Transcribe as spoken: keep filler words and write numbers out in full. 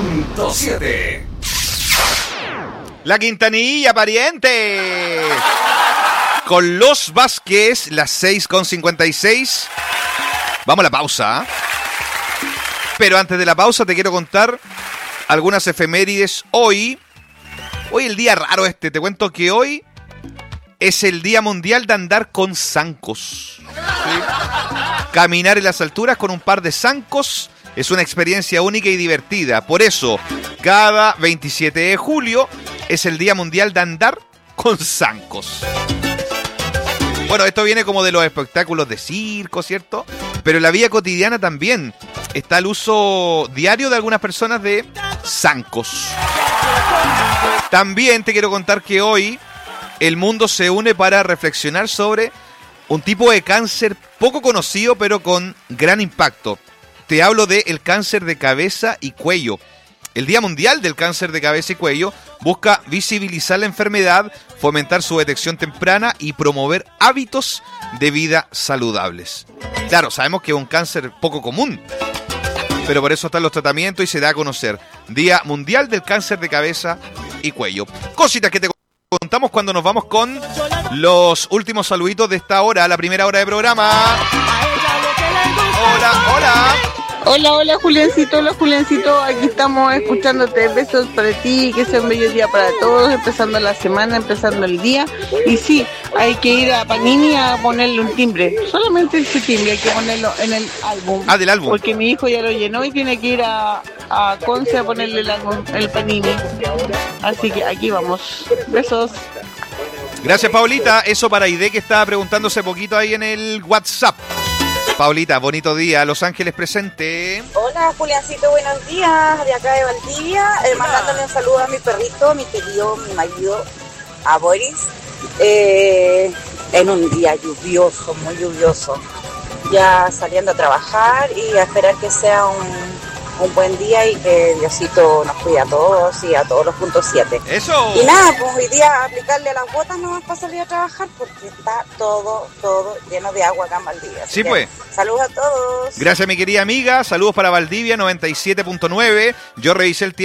punto siete. La Quintanilla, pariente. Con los Vázquez, las seis con cincuenta y seis. Vamos a la pausa. ¿eh? Pero antes de la pausa te quiero contar algunas efemérides. Hoy, hoy el día raro este. Te cuento que hoy es el Día Mundial de Andar con Zancos. ¿Sí? Caminar en las alturas con un par de zancos es una experiencia única y divertida. Por eso, cada veintisiete de julio es el Día Mundial de Andar con Zancos. Bueno, esto viene como de los espectáculos de circo, ¿cierto? Pero en la vida cotidiana también está el uso diario de algunas personas de zancos. También te quiero contar que hoy el mundo se une para reflexionar sobre un tipo de cáncer poco conocido, pero con gran impacto. Te hablo del cáncer de cabeza y cuello. El Día Mundial del Cáncer de Cabeza y Cuello busca visibilizar la enfermedad, fomentar su detección temprana y promover hábitos de vida saludables. Claro, sabemos que es un cáncer poco común, pero por eso están los tratamientos y se da a conocer. Día Mundial del Cáncer de Cabeza y Cuello. Cositas que te contamos cuando nos vamos con los últimos saluditos de esta hora, la primera hora de programa. Hola, hola. Hola, hola Juliancito, hola Juliancito, aquí estamos escuchándote, besos para ti, que sea un bello día para todos, empezando la semana, empezando el día, y sí, hay que ir a Panini a ponerle un timbre, solamente ese timbre hay que ponerlo en el álbum. Ah, del álbum. Porque mi hijo ya lo llenó y tiene que ir a, a Conce a ponerle el álbum, el Panini, así que aquí vamos, besos. Gracias, Paulita, eso para Aide que estaba preguntándose poquito ahí en el WhatsApp. Paulita, bonito día, Los Ángeles presente. Hola Juliancito, buenos días, de acá de Valdivia, eh, mandándole un saludo a mi perrito, mi querido, mi marido, a Boris, eh, en un día lluvioso, muy lluvioso, ya saliendo a trabajar y a esperar que sea un, un buen día y que Diosito nos cuide a todos y a todos los puntos siete. ¡Eso! Y nada, pues hoy día aplicarle a las botas nomás para salir a trabajar porque está todo, todo lleno de agua acá en Valdivia. Así sí, que, pues. Saludos a todos. Gracias, mi querida amiga. Saludos para Valdivia noventa y siete punto nueve. Yo revisé el tiempo.